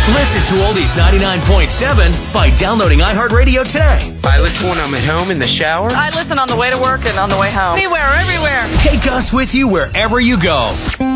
Listen to Oldies 99.7 by downloading iHeartRadio today. I listen when I'm at home in the shower. I listen on the way to work and on the way home. Anywhere, everywhere. Take us with you wherever you go.